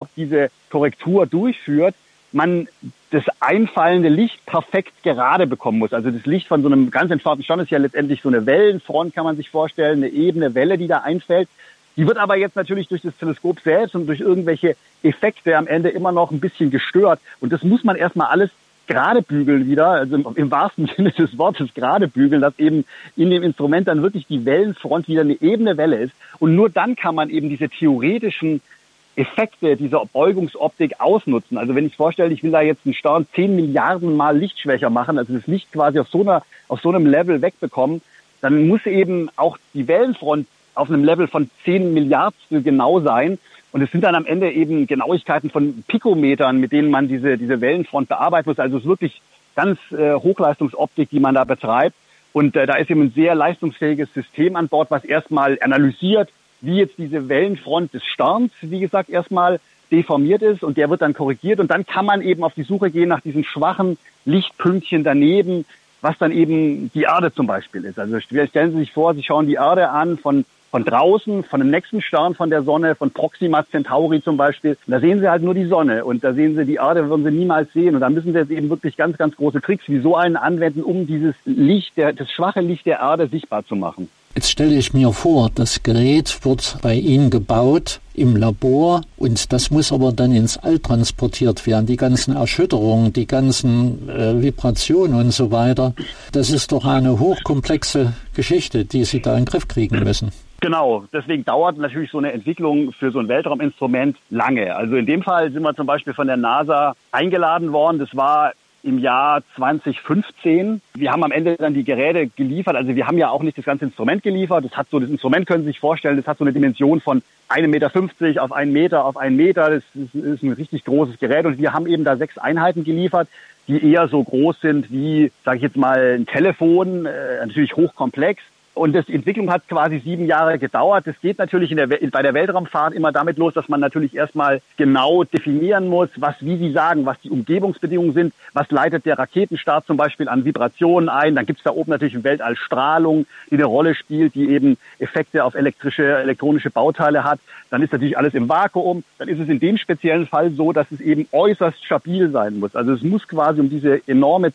diese Korrektur durchführt, man das einfallende Licht perfekt gerade bekommen muss. Also das Licht von so einem ganz entfernten Stern ist ja letztendlich so eine Wellenfront, kann man sich vorstellen, eine ebene Welle, die da einfällt. Die wird aber jetzt natürlich durch das Teleskop selbst und durch irgendwelche Effekte am Ende immer noch ein bisschen gestört. Und das muss man erstmal alles gerade bügeln wieder, also im wahrsten Sinne des Wortes gerade bügeln, dass eben in dem Instrument dann wirklich die Wellenfront wieder eine ebene Welle ist. Und nur dann kann man eben diese theoretischen Effekte dieser Beugungsoptik ausnutzen. Also wenn ich vorstelle, ich will da jetzt einen Stern 10 Milliarden Mal lichtschwächer machen, also das Licht quasi auf so einem Level wegbekommen, dann muss eben auch die Wellenfront auf einem Level von 10 Milliardstel genau sein. Und es sind dann am Ende eben Genauigkeiten von Pikometern, mit denen man diese Wellenfront bearbeiten muss. Also es ist wirklich ganz Hochleistungsoptik, die man da betreibt. Und da ist eben ein sehr leistungsfähiges System an Bord, was erstmal analysiert, wie jetzt diese Wellenfront des Sterns, wie gesagt, erstmal deformiert ist. Und der wird dann korrigiert. Und dann kann man eben auf die Suche gehen nach diesen schwachen Lichtpünktchen daneben, was dann eben die Erde zum Beispiel ist. Also stellen Sie sich vor, Sie schauen die Erde an von draußen, von dem nächsten Stern von der Sonne, von Proxima Centauri zum Beispiel. Und da sehen Sie halt nur die Sonne und da sehen Sie die Erde, würden Sie niemals sehen. Und da müssen Sie jetzt eben wirklich ganz, ganz große Tricks wie so einen anwenden, um dieses Licht, das schwache Licht der Erde sichtbar zu machen. Jetzt stelle ich mir vor, das Gerät wird bei Ihnen gebaut im Labor und das muss aber dann ins All transportiert werden. Die ganzen Erschütterungen, die ganzen Vibrationen und so weiter. Das ist doch eine hochkomplexe Geschichte, die Sie da in den Griff kriegen müssen. Genau, deswegen dauert natürlich so eine Entwicklung für so ein Weltrauminstrument lange. Also in dem Fall sind wir zum Beispiel von der NASA eingeladen worden. Das war im Jahr 2015. Wir haben am Ende dann die Geräte geliefert. Also wir haben ja auch nicht das ganze Instrument geliefert. Das Instrument können Sie sich vorstellen, das hat so eine Dimension von 1,50 Meter auf 1 Meter auf 1 Meter. Das ist ein richtig großes Gerät. Und wir haben eben da 6 Einheiten geliefert, die eher so groß sind wie, sage ich jetzt mal, ein Telefon, natürlich hochkomplex. Und die Entwicklung hat quasi 7 Jahre gedauert. Das geht natürlich bei der Weltraumfahrt immer damit los, dass man natürlich erstmal genau definieren muss, wie Sie sagen, was die Umgebungsbedingungen sind, was leitet der Raketenstart zum Beispiel an Vibrationen ein. Dann gibt's da oben natürlich im Weltall Strahlung, die eine Rolle spielt, die eben Effekte auf elektronische Bauteile hat. Dann ist natürlich alles im Vakuum. Dann ist es in dem speziellen Fall so, dass es eben äußerst stabil sein muss. Also es muss quasi, um diese enorme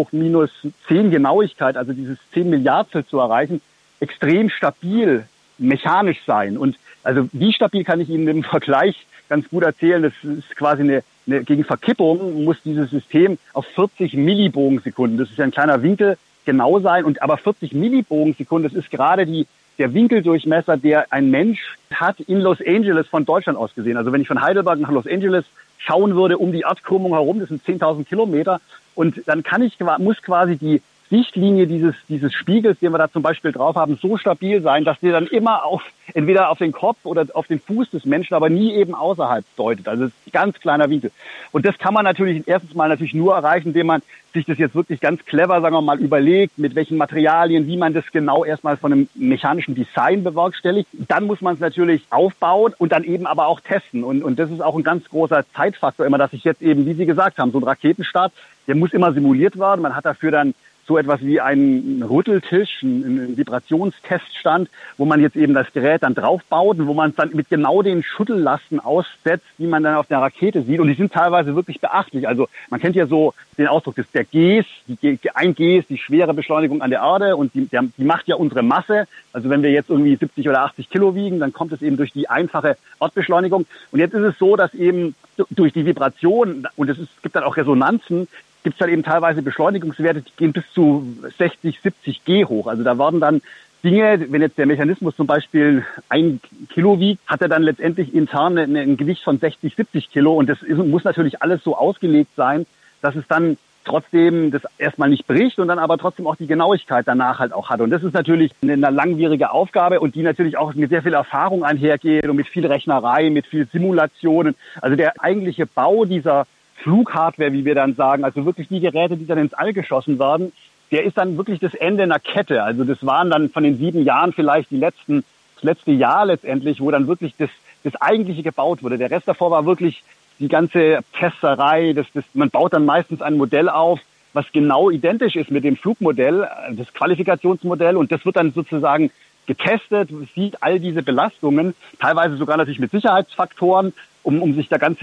10⁻⁻10 Genauigkeit, also dieses 10 Milliardstel zu erreichen, extrem stabil mechanisch sein. Und also wie stabil kann ich Ihnen im Vergleich ganz gut erzählen. Das ist quasi eine gegen Verkippung muss dieses System auf 40 Millibogensekunden, das ist ja ein kleiner Winkel, genau sein. Aber 40 Millibogensekunden, das ist gerade der Winkeldurchmesser, der ein Mensch hat in Los Angeles von Deutschland aus gesehen. Also wenn ich von Heidelberg nach Los Angeles schauen würde, um die Erdkrümmung herum, das sind 10.000 Kilometer. Und dann muss quasi die Sichtlinie dieses Spiegels, den wir da zum Beispiel drauf haben, so stabil sein, dass der dann immer entweder auf den Kopf oder auf den Fuß des Menschen, aber nie eben außerhalb deutet. Also es ist ein ganz kleiner Winkel. Und das kann man erstens mal nur erreichen, indem man sich das jetzt wirklich ganz clever, sagen wir mal, überlegt, mit welchen Materialien, wie man das genau erstmal von einem mechanischen Design bewerkstelligt. Dann muss man es natürlich aufbauen und dann eben aber auch testen. Und das ist auch ein ganz großer Zeitfaktor immer, dass ich jetzt eben, wie Sie gesagt haben, so ein Raketenstart, der muss immer simuliert werden. Man hat dafür dann so etwas wie einen Rütteltisch, einen Vibrationsteststand, wo man jetzt eben das Gerät dann draufbaut und wo man es dann mit genau den Schüttellasten aussetzt, die man dann auf der Rakete sieht. Und die sind teilweise wirklich beachtlich. Also man kennt ja so den Ausdruck, der Gs, ein G ist die schwere Beschleunigung an der Erde und die macht ja unsere Masse. Also wenn wir jetzt irgendwie 70 oder 80 Kilo wiegen, dann kommt es eben durch die einfache Erdbeschleunigung. Und jetzt ist es so, dass eben durch die Vibration, und es gibt dann auch Resonanzen, gibt es dann eben teilweise Beschleunigungswerte, die gehen bis zu 60, 70 G hoch. Also da werden dann Dinge, wenn jetzt der Mechanismus zum Beispiel 1 Kilo wiegt, hat er dann letztendlich intern ein Gewicht von 60, 70 Kilo. Und muss natürlich alles so ausgelegt sein, dass es dann trotzdem das erstmal nicht bricht und dann aber trotzdem auch die Genauigkeit danach halt auch hat. Und das ist natürlich eine langwierige Aufgabe und die natürlich auch mit sehr viel Erfahrung einhergeht und mit viel Rechnerei, mit viel Simulationen. Also der eigentliche Bau dieser Flughardware, wie wir dann sagen, also wirklich die Geräte, die dann ins All geschossen werden, der ist dann wirklich das Ende einer Kette. Also das waren dann von den 7 Jahren vielleicht das letzte Jahr letztendlich, wo dann wirklich das Eigentliche gebaut wurde. Der Rest davor war wirklich die ganze Testerei. Man baut dann meistens ein Modell auf, was genau identisch ist mit dem Flugmodell, das Qualifikationsmodell, und das wird dann sozusagen getestet, sieht all diese Belastungen, teilweise sogar natürlich mit Sicherheitsfaktoren, um sich da ganz